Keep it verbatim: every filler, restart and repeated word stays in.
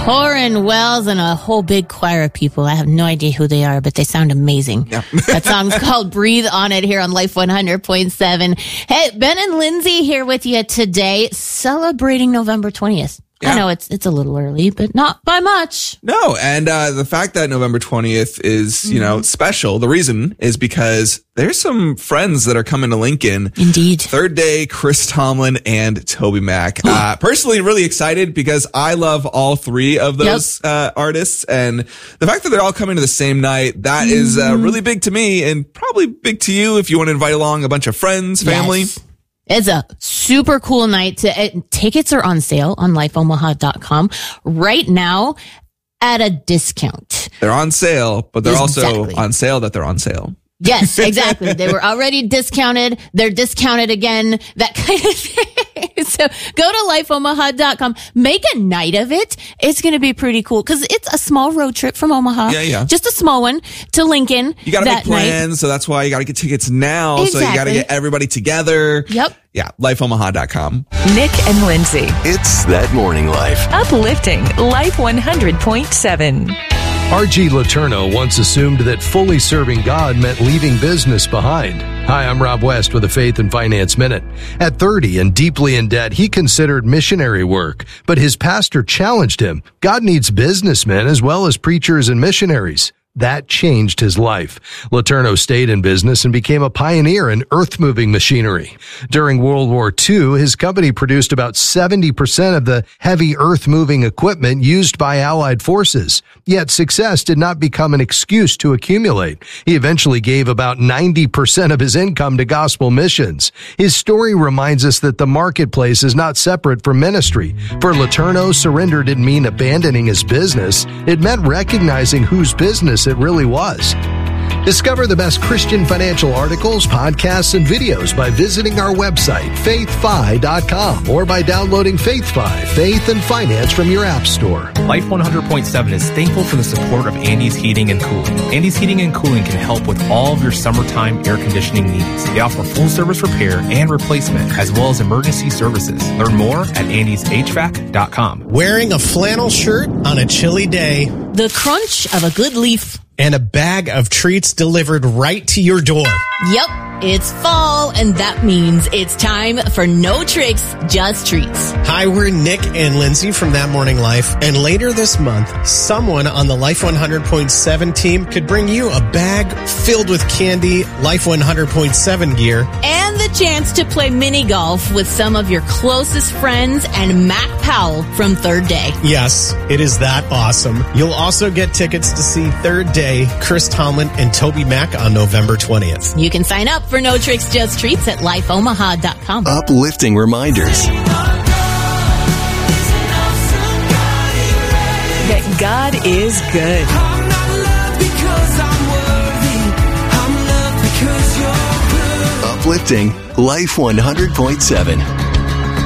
Torrin Wells and a whole big choir of people. I have no idea who they are, but they sound amazing. Yeah. That song's called Breathe On It here on Life one hundred point seven. Hey, Ben and Lindsay here with you today, celebrating November twentieth. Yeah. I know it's it's a little early, but not by much. No, and uh, the fact that November twentieth is, you know, special, the reason is because there's some friends that are coming to Lincoln. Indeed. Third Day, Chris Tomlin, and Toby Mac. uh, personally, really excited because I love all three of those yep. uh, artists. And the fact that they're all coming to the same night, that mm. is uh, really big to me and probably big to you if you want to invite along a bunch of friends, family. Yes. It's a super cool night. To, uh, tickets are on sale on life omaha dot com right now at a discount. They're on sale, but they're exactly. also on sale that they're on sale. Yes, exactly. They were already discounted. They're discounted again, that kind of thing. So go to life omaha dot com. Make a night of it. It's going to be pretty cool because it's a small road trip from Omaha. Yeah, yeah. Just a small one to Lincoln. You got to make plans. Night. So that's why you got to get tickets now. Exactly. So you got to get everybody together. Yep. Yeah. life omaha dot com. Nick and Lindsay. It's That Morning Life. Uplifting Life one hundred point seven. R G Letourneau once assumed that fully serving God meant leaving business behind. Hi, I'm Rob West with a Faith and Finance Minute. At thirty and deeply in debt, he considered missionary work, but his pastor challenged him. God needs businessmen as well as preachers and missionaries. That changed his life. Letourneau stayed in business and became a pioneer in earth-moving machinery. During World War Two, his company produced about seventy percent of the heavy earth-moving equipment used by Allied forces. Yet success did not become an excuse to accumulate. He eventually gave about ninety percent of his income to gospel missions. His story reminds us that the marketplace is not separate from ministry. For Letourneau, surrender didn't mean abandoning his business. It meant recognizing whose business it really was. Discover the best Christian financial articles, podcasts, and videos by visiting our website, faith fi dot com, or by downloading FaithFi, Faith and Finance from your app store. Life one hundred point seven is thankful for the support of Andy's Heating and Cooling. Andy's Heating and Cooling can help with all of your summertime air conditioning needs. They offer full service repair and replacement, as well as emergency services. Learn more at andys h v a c dot com. Wearing a flannel shirt on a chilly day. The crunch of a good leaf. And a bag of treats delivered right to your door. Yep, it's fall, and that means it's time for No Tricks, Just Treats. Hi, we're Nick and Lindsay from That Morning Life, and later this month, someone on the Life one hundred point seven team could bring you a bag filled with candy, Life one hundred point seven gear, and the chance to play mini golf with some of your closest friends and Mac Powell from Third Day. Yes, it is that awesome. You'll also get tickets to see Third Day, Chris Tomlin, and Toby Mac on November twentieth. You can sign up for No Tricks, Just Treats at life omaha dot com. Uplifting reminders that God is good. I'm not loved because I'm worthy. I'm loved because you're good. Uplifting Life one hundred point seven.